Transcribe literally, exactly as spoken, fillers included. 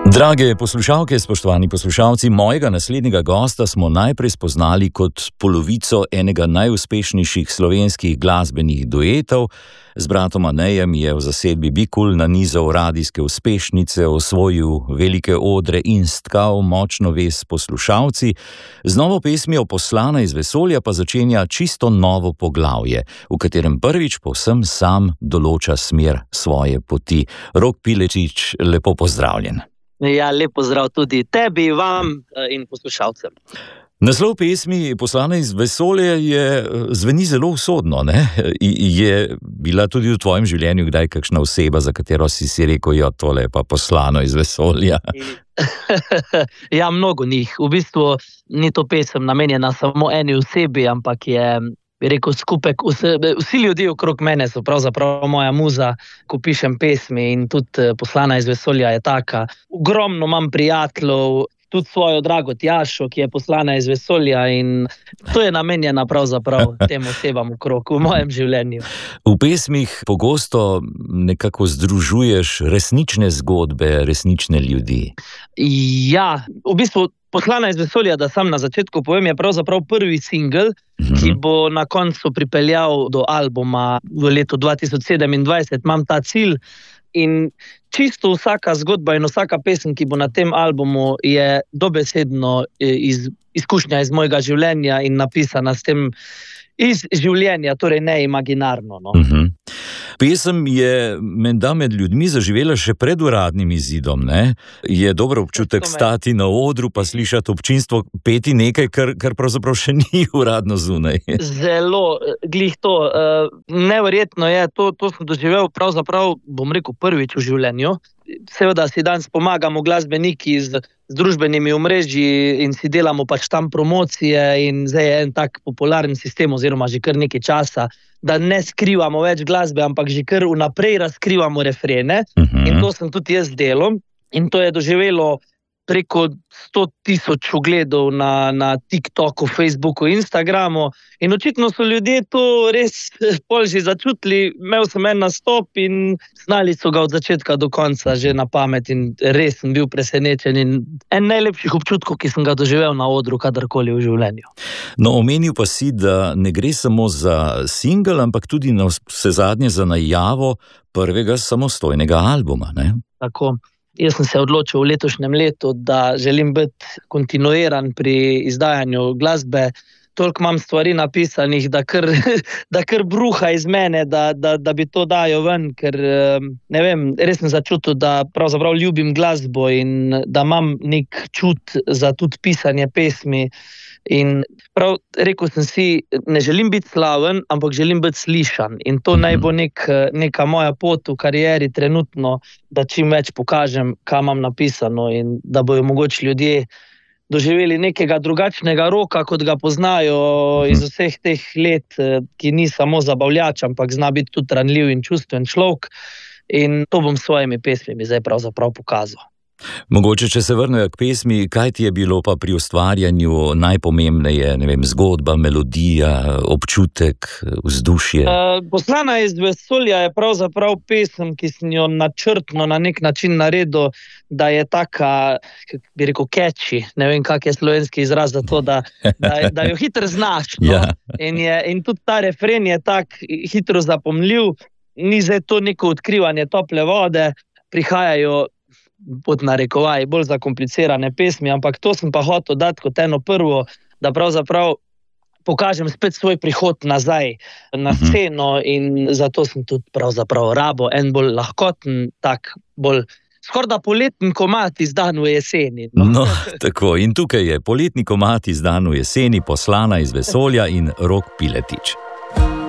Drage poslušalke, spoštovani poslušalci, mojega naslednjega gosta smo najprej spoznali kot polovico enega najuspešnejših slovenskih glasbenih duetov. Z bratom Anejem je v zasedbi Bikul nanizal radijske uspešnice, osvojil velike odre in stkal močno vez s poslušalci. Z novo pesmijo Poslana iz vesolja pa začenja čisto novo poglavje, v katerem prvič povsem sam določa smer svoje poti. Rok Piletič, lepo pozdravljen. Ja, lep pozdrav tudi tebi, vam in poslušalcem. Naslov pesmi Poslana iz vesolja je, zveni zelo usodno, ne? Je bila tudi v tvojem življenju kdaj kakšna oseba, za katero si si rekel, jo, tole je pa poslano iz vesolja? Ja, mnogo njih. V bistvu ni to pesem namenjena samo eni osebi, ampak je, bi rekel, skupek, vse, vsi ljudje okrog mene so pravzaprav moja muza, ko pišem pesmi, in tudi Poslana iz vesolja je taka. Ogromno imam prijateljev, tudi svojo drago Tjašo, ki je poslana iz vesolja, in to je namenjena pravzaprav tem osebam okrog v mojem življenju. V pesmih pogosto nekako združuješ resnične zgodbe, resnične ljudi. Ja, v bistvu Poslana iz vesolja, da sam na začetku povem, je pravzaprav prvi singel, mm-hmm. ki bo na koncu pripeljal do albuma v letu dva tisoč sedemindvajset. Imam ta cilj in čisto vsaka zgodba in vsaka pesem, ki bo na tem albumu, je dobesedno iz, izkušnja iz mojega življenja in napisana s tem iz življenja, torej ne imaginarno. No. Mm-hmm. Pesem je menda med ljudmi zaživela še pred uradnim izidom, ne? Je dober občutek stati na odru pa slišati občinstvo peti nekaj, kar, kar pravzaprav še ni uradno zunaj. Zelo, glih to. Neverjetno je, to, to sem doživel pravzaprav, bom rekel, prvič v življenju. Seveda si danes pomagamo glasbeniki z, z družbenimi omrežji in si delamo pač tam promocije, in zdaj je en tak popularen sistem oziroma že kar nekaj časa, da ne skrivamo več glasbe, ampak že kar vnaprej razkrivamo refrene. Uh-huh. In to sem tudi jaz delal. In to je doživelo preko sto tisoč ogledov na, na TikToku, Facebooku, Instagramu. In očitno so ljudje to res pol že začutili. Imel sem en nastop in znali so ga od začetka do konca že na pamet, in res sem bil presenečen in en najlepših občutkov, ki sem ga doživel na odru kadarkoli v življenju. No, omenil pa si, da ne gre samo za singel, ampak tudi na vse zadnje za najavo prvega samostojnega albuma, ne? Tako. Jaz sem se odločil v letošnjem letu, da želim biti kontinuiran pri izdajanju glasbe. Toliko imam stvari napisanih, da kar, da kar bruha iz mene, da, da, da bi to dajo ven, ker ne vem, res sem začutil, da pravzaprav ljubim glasbo in da imam nek čut za tudi pisanje pesmi. In prav rekel sem si, ne želim biti slaven, ampak želim biti slišan. In to naj bo nek, neka moja pot v karieri trenutno, da čim več pokažem, kaj imam napisano, in da bojo mogoče ljudje doživeli nekega drugačnega Roka, kot ga poznajo iz vseh teh let, ki ni samo zabavljač, ampak zna biti tudi ranljiv in čustven človek. In to bom s svojimi pesmimi zdaj pravzaprav pokazal. Mogoče, če se vrnejo k pesmi, kaj ti je bilo pa pri ustvarjanju najpomembneje, ne vem, zgodba, melodija, občutek, vzdušje? Uh, Poslana iz vesolja je pravzaprav pesem, ki sem jo načrtno na nek način naredil, da je taka, bi rekel, catchy, ne vem, kak je slovenski izraz za to, da, da, da jo hitro znaš. No? Ja. In, je, in tudi ta refren je tak hitro zapomljiv, ni zdaj to neko odkrivanje tople vode, prihajajo pod narekovaj bolj zakomplicirane pesmi, ampak to sem pa hotel dati kot eno prvo, da pravzaprav pokažem spet svoj prihod nazaj na sceno, in zato sem tudi pravzaprav rabo en bolj lahkoten, tak bolj skorda poletni komad izdan v jeseni. No. no, tako, in tukaj je poletni komad izdan v jeseni, Poslana iz vesolja in Rok Piletič.